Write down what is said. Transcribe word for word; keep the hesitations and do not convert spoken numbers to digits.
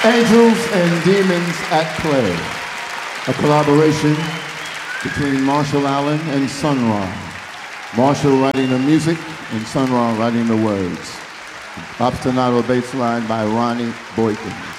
Angels and Demons at Play, a collaboration between Marshall Allen and Sun Ra. Marshall writing the music and Sun Ra writing the words. Obstinato bass line by Ronnie Boykin.